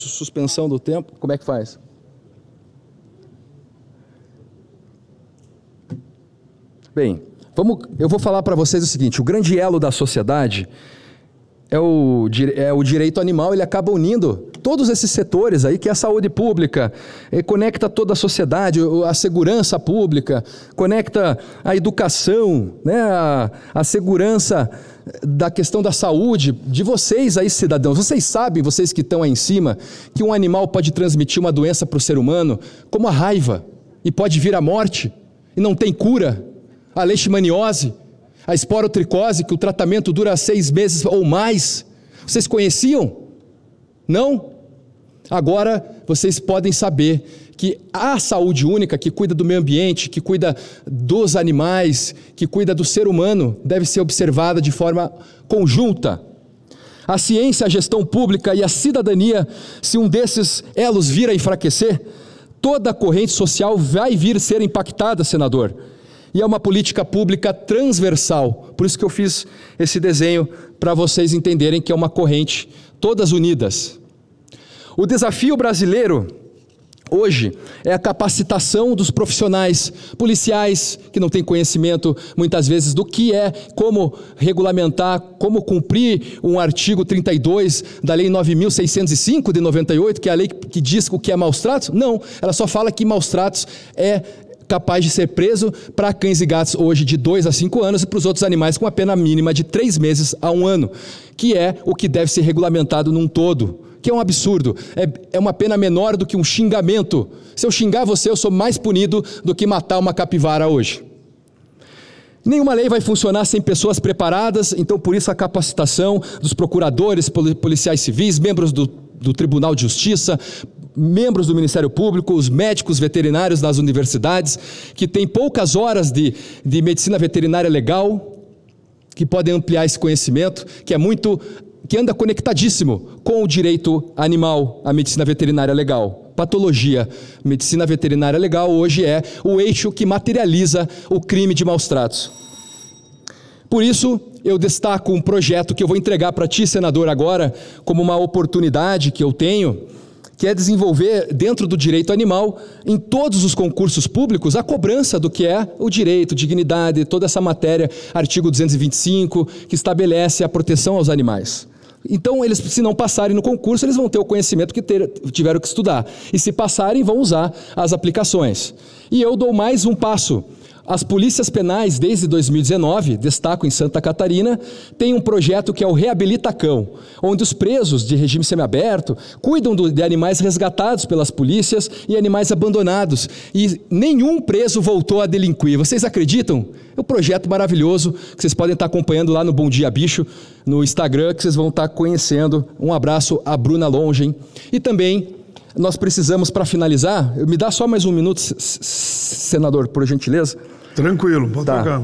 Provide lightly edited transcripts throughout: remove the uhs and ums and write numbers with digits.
Suspensão do tempo, como é que faz? Bem, eu vou falar para vocês o seguinte: o grande elo da sociedade é o direito animal. Ele acaba unindo todos esses setores aí, que é a saúde pública, conecta toda a sociedade, a segurança pública, conecta a educação, né, a segurança da questão da saúde de vocês aí, cidadãos. Vocês sabem, vocês que estão aí em cima, que um animal pode transmitir uma doença para o ser humano, como a raiva, e pode vir a morte, e não tem cura, a leishmaniose, a esporotricose, que o tratamento dura 6 meses ou mais. Vocês conheciam? Não? Agora vocês podem saber que a saúde única, que cuida do meio ambiente, que cuida dos animais, que cuida do ser humano, deve ser observada de forma conjunta. A ciência, a gestão pública e a cidadania, se um desses elos vir a enfraquecer, toda a corrente social vai vir a ser impactada, senador. E é uma política pública transversal. Por isso que eu fiz esse desenho, para vocês entenderem que é uma corrente, todas unidas. O desafio brasileiro hoje é a capacitação dos profissionais policiais, que não têm conhecimento muitas vezes do que é, como regulamentar, como cumprir um artigo 32 da Lei 9.605 de 98, que é a lei que diz o que é maus tratos. Não, ela só fala que maus tratos é capaz de ser preso para cães e gatos hoje de 2 a 5 anos e para os outros animais com a pena mínima de 3 meses a 1 ano, que é o que deve ser regulamentado num todo, que é um absurdo. É uma pena menor do que um xingamento. Se eu xingar você, eu sou mais punido do que matar uma capivara hoje. Nenhuma lei vai funcionar sem pessoas preparadas, então por isso a capacitação dos procuradores, policiais civis, membros do Tribunal de Justiça, membros do Ministério Público, os médicos veterinários das universidades, que têm poucas horas de medicina veterinária legal, que podem ampliar esse conhecimento, que anda conectadíssimo com o direito animal, a medicina veterinária legal. Patologia, medicina veterinária legal hoje é o eixo que materializa o crime de maus tratos. Por isso, eu destaco um projeto que eu vou entregar para ti, senador, agora, como uma oportunidade que eu tenho, que é desenvolver dentro do direito animal, em todos os concursos públicos, a cobrança do que é o direito, dignidade, toda essa matéria, artigo 225, que estabelece a proteção aos animais. Então, eles, se não passarem no concurso, eles vão ter o conhecimento que tiveram que estudar. E se passarem, vão usar as aplicações. E eu dou mais um passo. As polícias penais, desde 2019, destaco em Santa Catarina, têm um projeto que é o Reabilitacão, onde os presos de regime semiaberto cuidam de animais resgatados pelas polícias e animais abandonados. E nenhum preso voltou a delinquir. Vocês acreditam? É um projeto maravilhoso que vocês podem estar acompanhando lá no Bom Dia Bicho, no Instagram, que vocês vão estar conhecendo. Um abraço à Bruna Longen. E também nós precisamos, para finalizar, me dá só mais um minuto, senador, por gentileza. Tranquilo, pode tocar.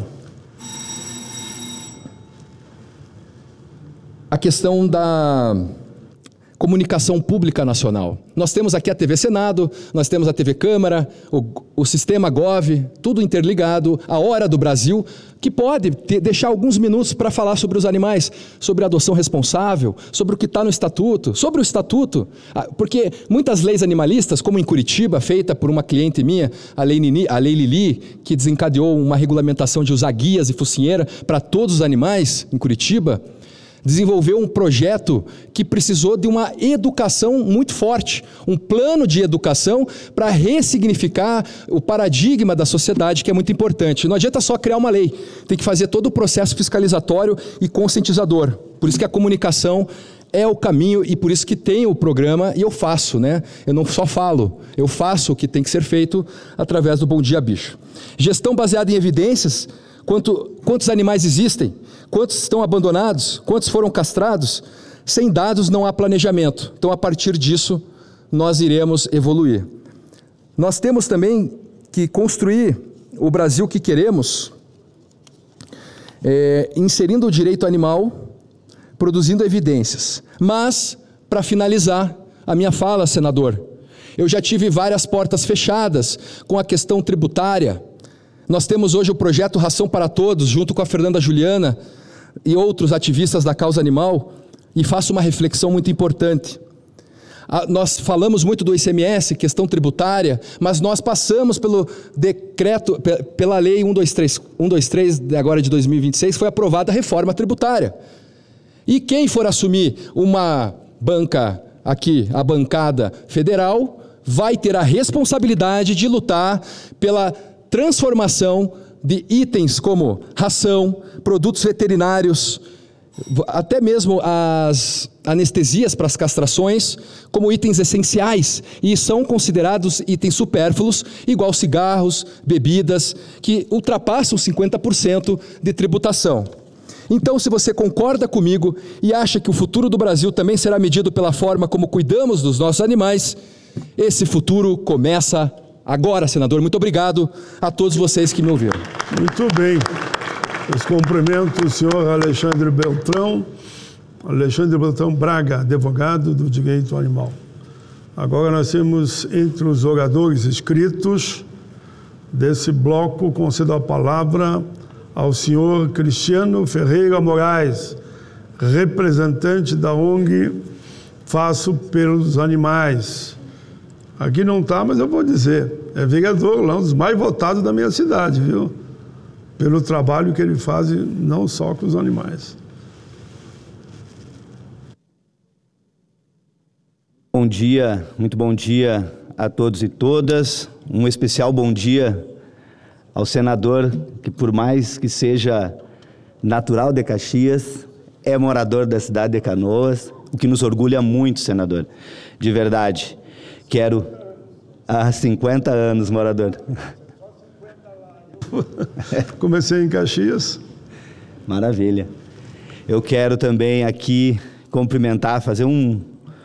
A questão da comunicação pública nacional. Nós temos aqui a TV Senado, nós temos a TV Câmara, o Sistema Gov, tudo interligado, a Hora do Brasil, que pode deixar alguns minutos para falar sobre os animais, sobre a adoção responsável, sobre o que está no Estatuto, sobre o Estatuto, porque muitas leis animalistas, como em Curitiba, feita por uma cliente minha, a Lei Lili, que desencadeou uma regulamentação de usar guias e focinheira para todos os animais em Curitiba, desenvolveu um projeto que precisou de uma educação muito forte, um plano de educação para ressignificar o paradigma da sociedade, que é muito importante. Não adianta só criar uma lei, tem que fazer todo o processo fiscalizatório e conscientizador. Por isso que a comunicação é o caminho e por isso que tem o programa e eu faço, né? Eu não só falo, eu faço o que tem que ser feito através do Bom Dia Bicho. Gestão baseada em evidências. Quantos animais existem? Quantos estão abandonados? Quantos foram castrados? Sem dados não há planejamento. Então, a partir disso, nós iremos evoluir. Nós temos também que construir o Brasil que queremos, inserindo o direito animal, produzindo evidências. Mas, para finalizar a minha fala, senador, eu já tive várias portas fechadas com a questão tributária. Nós temos hoje o projeto Ração para Todos, junto com a Fernanda Juliana e outros ativistas da causa animal, e faço uma reflexão muito importante. Nós falamos muito do ICMS, questão tributária, mas nós passamos pelo decreto, pela lei 123 agora de 2026, foi aprovada a reforma tributária. E quem for assumir uma banca aqui, a bancada federal, vai ter a responsabilidade de lutar pela transformação de itens como ração, produtos veterinários, até mesmo as anestesias para as castrações, como itens essenciais, e são considerados itens supérfluos, igual cigarros, bebidas, que ultrapassam 50% de tributação. Então, se você concorda comigo e acha que o futuro do Brasil também será medido pela forma como cuidamos dos nossos animais, esse futuro começa agora, senador. Muito obrigado a todos vocês que me ouviram. Muito bem. Os cumprimentos o senhor Alexandre Beltrão Braga, advogado do direito animal. Agora nós temos entre os oradores inscritos desse bloco, concedo a palavra ao senhor Cristiano Ferreira Moraes, representante da ONG Faço pelos Animais. Aqui não está, mas eu vou dizer, é vereador lá, um dos mais votados da minha cidade, viu? Pelo trabalho que ele faz, não só com os animais. Bom dia, muito bom dia a todos e todas. Um especial bom dia ao senador, que por mais que seja natural de Caxias, é morador da cidade de Canoas, o que nos orgulha muito, senador. De verdade, quero há 50 anos, morador. Comecei em Caxias. Maravilha. Eu quero também aqui cumprimentar, fazer um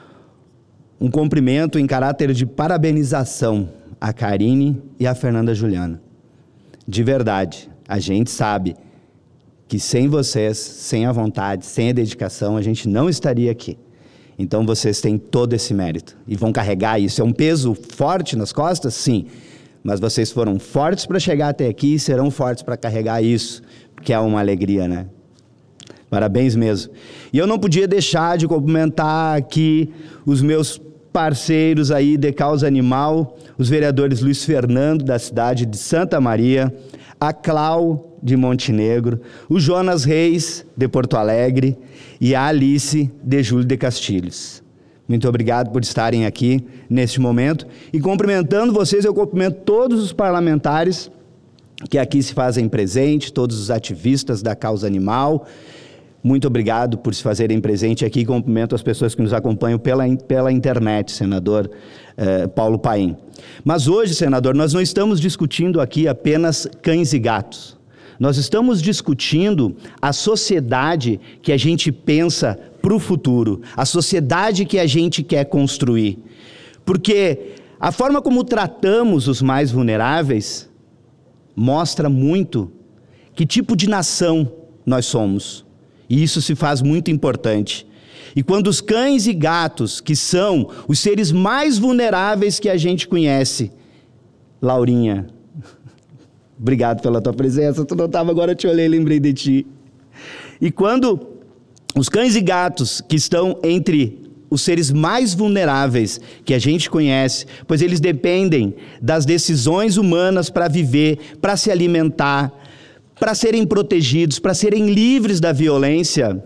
cumprimento em caráter de parabenização a Karine e a Fernanda Juliana. De verdade, a gente sabe que sem vocês, sem a vontade, sem a dedicação, a gente não estaria aqui. Então vocês têm todo esse mérito e vão carregar isso. É um peso forte nas costas? Sim. Mas vocês foram fortes para chegar até aqui e serão fortes para carregar isso, que é uma alegria, né? Parabéns mesmo. E eu não podia deixar de cumprimentar aqui os meus parceiros aí de causa animal, os vereadores Luiz Fernando, da cidade de Santa Maria, a Clau, de Montenegro, o Jonas Reis, de Porto Alegre, e a Alice, de Júlio de Castilhos. Muito obrigado por estarem aqui neste momento. E cumprimentando vocês, eu cumprimento todos os parlamentares que aqui se fazem presente, todos os ativistas da causa animal. Muito obrigado por se fazerem presente aqui. Cumprimento as pessoas que nos acompanham pela internet, senador Paulo Paim. Mas hoje, senador, nós não estamos discutindo aqui apenas cães e gatos. Nós estamos discutindo a sociedade que a gente pensa para o futuro, a sociedade que a gente quer construir. Porque a forma como tratamos os mais vulneráveis mostra muito que tipo de nação nós somos. E isso se faz muito importante. E quando os cães e gatos, que são os seres mais vulneráveis que a gente conhece, Laurinha, obrigado pela tua presença, tu não estava, agora eu te olhei e lembrei de ti. E quando os cães e gatos que estão entre os seres mais vulneráveis que a gente conhece, pois eles dependem das decisões humanas para viver, para se alimentar, para serem protegidos, para serem livres da violência,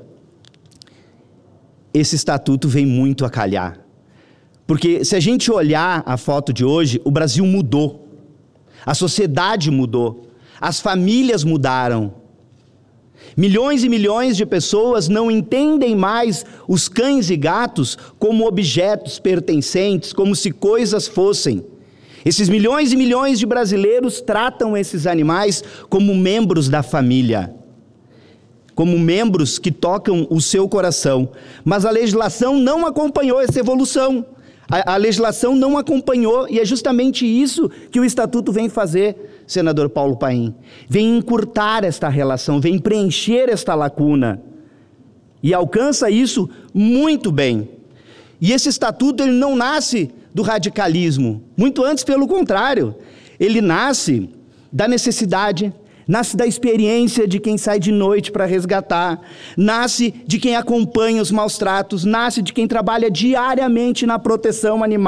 esse estatuto vem muito a calhar. Porque se a gente olhar a foto de hoje, o Brasil mudou, a sociedade mudou, as famílias mudaram. Milhões e milhões de pessoas não entendem mais os cães e gatos como objetos pertencentes, como se coisas fossem. Esses milhões e milhões de brasileiros tratam esses animais como membros da família, como membros que tocam o seu coração. Mas a legislação não acompanhou essa evolução. A legislação não acompanhou, e é justamente isso que o Estatuto vem fazer, senador Paulo Paim. Vem encurtar esta relação, vem preencher esta lacuna. E alcança isso muito bem. E esse Estatuto ele não nasce do radicalismo, muito antes pelo contrário. Ele nasce da necessidade, nasce da experiência de quem sai de noite para resgatar, nasce de quem acompanha os maus tratos, nasce de quem trabalha diariamente na proteção animal.